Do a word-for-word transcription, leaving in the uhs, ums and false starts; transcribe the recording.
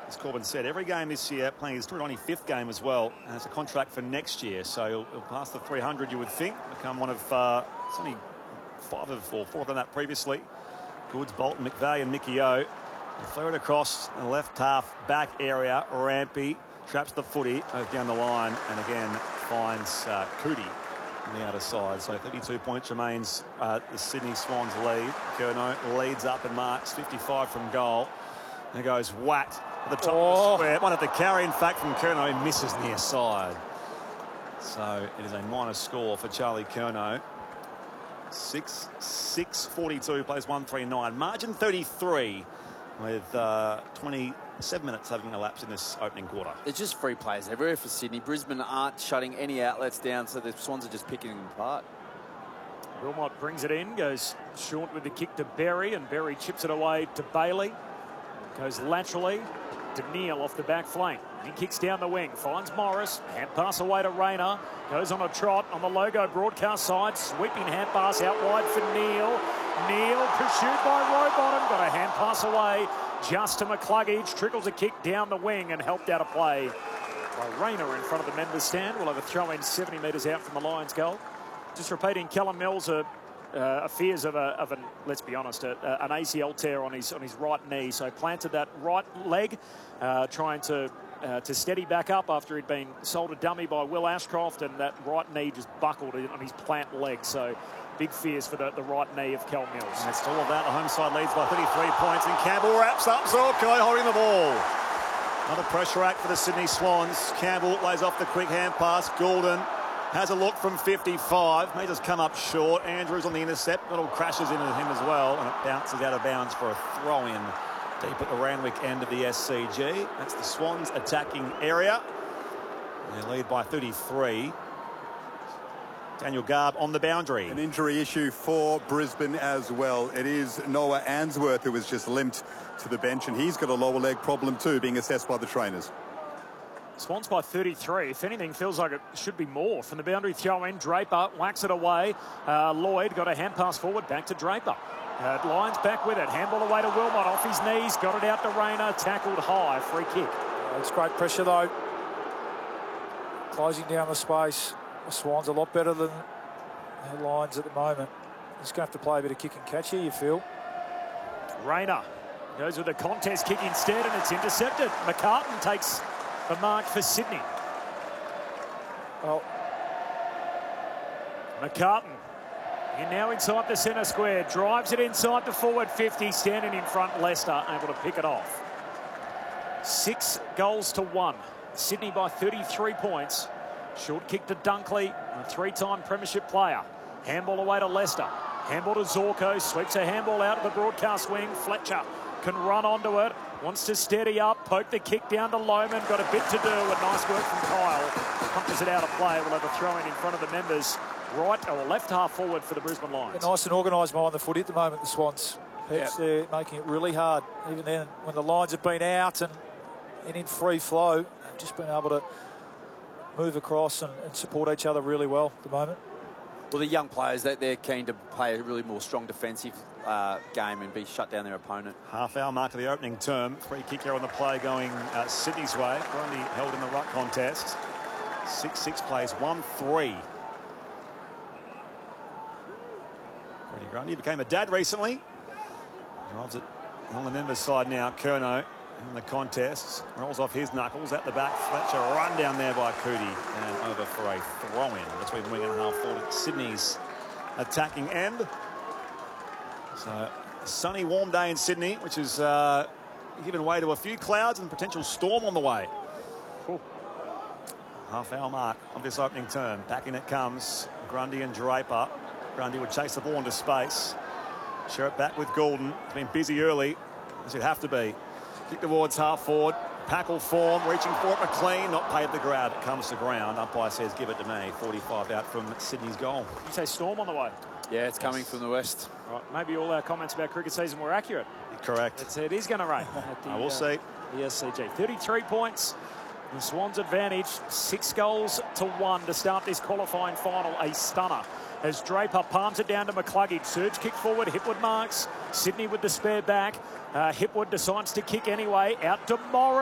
as Corbin said, every game this year, playing his ninety-fifth game as well, and it's a contract for next year. So he'll, he'll pass the three hundred, you would think, become one of, uh, it's only five of four, four than that previously. Goods, Bolton, McVeigh and Mickey O. Throw it across the left half back area. Rampy traps the footy, goes down the line, and again finds uh, Cootie on the outer side. So thirty-two points remains uh, the Sydney Swans lead. Curnow leads up and marks fifty-five from goal. And goes whacked at the top oh. of the square. One at the carry, in fact, from Curnow, misses near side. So it is a minus score for Charlie Curnow. six six forty-two plays one three nine. Margin thirty-three with uh, twenty-seven minutes having elapsed in this opening quarter. It's just free plays everywhere for Sydney. Brisbane aren't shutting any outlets down, so the Swans are just picking them apart. Wilmot brings it in, goes short with the kick to Berry, and Berry chips it away to Bailey. Goes laterally to Neil off the back flank. He kicks down the wing, finds Morris. Hand pass away to Rayner. Goes on a trot on the Logo broadcast side. Sweeping hand pass out wide for Neil. Neil pursued by Rowbottom. Got a hand pass away just to McCluggage. Trickles a kick down the wing and helped out a play by Rayner in front of the members stand. We'll have a throw in seventy metres out from the Lions goal. Just repeating, Callum Mills a Uh, fears of, a, of an, let's be honest, a, a, an A C L tear on his on his right knee. So planted that right leg, uh, trying to uh, to steady back up after he'd been sold a dummy by Will Ashcroft, and that right knee just buckled on his plant leg. So big fears for the, the right knee of Cal Mills. And it's all about the home side leads by thirty-three points, and Campbell wraps up Zorko holding the ball. Another pressure act for the Sydney Swans. Campbell lays off the quick hand pass. Goulden has a look from fifty-five. May just come up short. Andrews on the intercept. Little crashes into him as well, and it bounces out of bounds for a throw-in deep at the Randwick end of the S C G. That's the Swans attacking area. They lead by thirty-three. Daniel Garb on the boundary. An injury issue for Brisbane as well. It is Noah Answorth who was just limped to the bench, and he's got a lower leg problem too, being assessed by the trainers. Swans by thirty-three. If anything, feels like it should be more. From the boundary throw in, Draper whacks it away. Uh, Lloyd got a hand pass forward, back to Draper. Uh, Lyons back with it. Handball away to Wilmot, off his knees. Got it out to Rayner, tackled high. Free kick. It's great pressure though. Closing down the space. The Swans a lot better than the Lions at the moment. He's going to have to play a bit of kick and catch here, you feel. Rayner goes with a contest kick instead, and it's intercepted. McCartan takes the mark for Sydney. Well, McCartan in now inside the centre square, drives it inside the forward fifty, standing in front. Leicester able to pick it off. Six goals to one. Sydney by thirty-three points. Short kick to Dunkley, a three-time premiership player. Handball away to Leicester. Handball to Zorko, sweeps a handball out of the broadcast wing. Fletcher can run onto it, wants to steady up, poke the kick down to Lohman, got a bit to do, and nice work from Kyle. Punches it out of play. We'll have a throw in in front of the members. Right or left half forward for the Brisbane Lions. They're nice and organised behind the footy at the moment, the Swans. Perhaps yep. They're making it really hard. Even then, when the Lions have been out and, and in free flow, they've just been able to move across and, and support each other really well at the moment. Well, the young players, they, they're keen to play a really more strong defensive uh, game and be shut down their opponent. Half hour mark of the opening term. Free kick here on the play going uh, Sydney's way. Grundy held in the ruck contest. six six plays one three. Freddie Grundy became a dad recently. Drives it on the members' side now. Curnow in the contest. Rolls off his knuckles at the back. Fletcher run down there by Cootie and over for a throw-in between wing and half forward. Sydney's attacking end. So a sunny, warm day in Sydney, which is uh, given way to a few clouds and potential storm on the way. Cool. Half hour mark of this opening term. Back in it comes Grundy and Draper. Grundy would chase the ball into space. Share it back with Goulden. It's been busy early, as it'd have to be. Kick towards half forward. Packle form, reaching for it. McLean not paid the grab. It comes to ground. Umpire says, give it to me. forty-five out from Sydney's goal. You say storm on the way? Yeah, it's coming from the west. Right, maybe all our comments about cricket season were accurate. Correct. It's, it is going to rain. The, I will uh, see. The S C G. thirty-three points. The Swans advantage. Six goals to one to start this qualifying final. A stunner as Draper palms it down to McCluggage. Surge kick forward. Hipwood marks. Sydney with the spare back. Uh, Hipwood decides to kick anyway. Out to Morris.